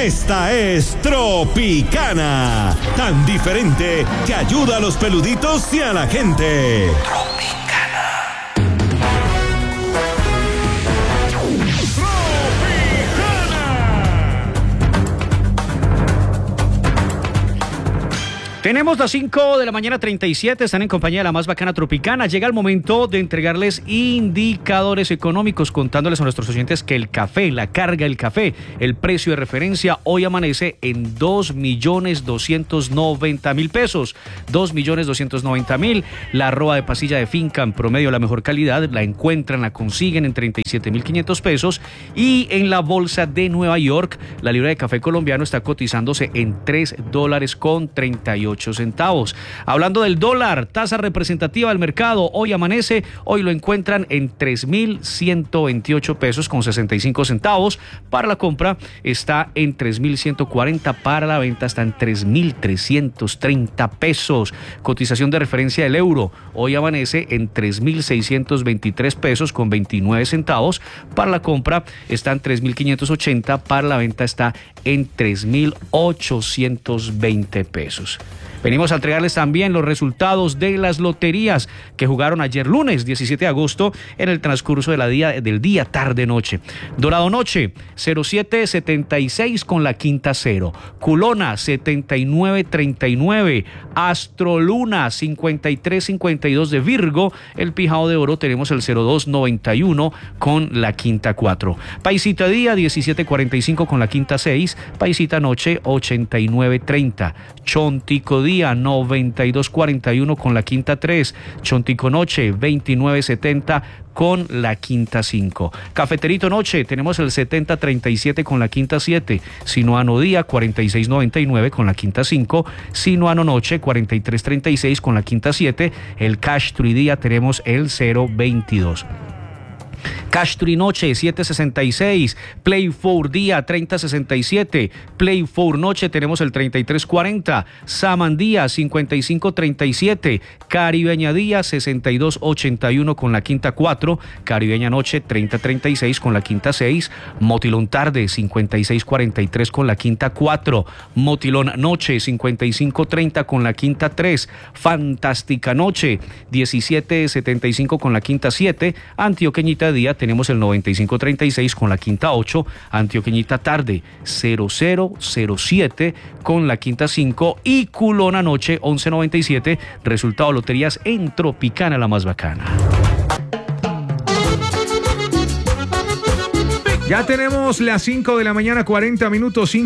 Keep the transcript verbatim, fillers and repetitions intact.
Esta es Tropicana, tan diferente que ayuda a los peluditos y a la gente. Tenemos las cinco de la mañana treinta y siete, están en compañía de la más bacana Tropicana. Llega el momento de entregarles indicadores económicos, contándoles a nuestros oyentes que el café, la carga del café, el precio de referencia hoy amanece en dos millones doscientos noventa mil pesos. dos millones doscientos noventa mil. La arroba de pasilla de finca en promedio la mejor calidad, la encuentran, la consiguen en treinta y siete mil quinientos pesos. Y en la bolsa de Nueva York, la libra de café colombiano está cotizándose en tres dólares con treinta y ocho centavos. Hablando del dólar, tasa representativa del mercado, hoy amanece, hoy lo encuentran en tres mil ciento veintiocho pesos con sesenta y cinco centavos. Para la compra está en tres mil ciento cuarenta, para la venta está en tres mil trescientos treinta pesos. Cotización de referencia del euro, hoy amanece en tres mil seiscientos veintitrés pesos con veintinueve centavos. Para la compra está en tres mil quinientos ochenta, para la venta está en tres mil ochocientos veinte pesos. Venimos a entregarles también los resultados de las loterías que jugaron ayer lunes diecisiete de agosto en el transcurso de la día, del día tarde-noche. Dorado Noche, cero siete setenta y seis con la quinta cero. Culona, setenta y nueve treinta y nueve. Astroluna, cincuenta y tres cincuenta y dos de Virgo. El Pijao de Oro tenemos el cero dos noventa y uno con la quinta cuatro. Paisita Día, diecisiete cuarenta y cinco con la quinta seis. Paisita Noche, ochenta y nueve treinta. Chontico Día, noventa y dos cuarenta y uno con la quinta tres. Chontico Noche, veintinueve setenta con la quinta cinco. Cafeterito Noche, tenemos el setenta treinta y siete con la quinta siete. Sinuano Día, cuarenta y seis noventa y nueve con la quinta cinco. Sinuano Noche, cuarenta y tres treinta y seis con la quinta siete. El Cash Tree Día tenemos el cero veintidós. Cash Tree Noche, siete sesenta y seis. Play cuatro Día, treinta sesenta y siete. Play cuatro Noche tenemos el treinta y tres cuarenta. Saman Día, cincuenta y cinco treinta y siete. Caribeña Día, sesenta y dos ochenta y uno con la quinta cuatro. Caribeña Noche, treinta treinta y seis con la quinta seis. Motilón Tarde, cincuenta y seis cuarenta y tres con la quinta cuatro. Motilón Noche, cincuenta y cinco treinta con la quinta tres. Fantástica Noche, diecisiete setenta y cinco con la quinta siete. Antioqueñita Día tenemos el noventa y cinco treinta y seis con la quinta ocho. Antioqueñita Tarde, cero cero cero siete con la quinta cinco. Y Culona Noche, once noventa y siete. Resultado loterías en Tropicana, la más bacana. Ya tenemos las cinco de la mañana, cuarenta minutos.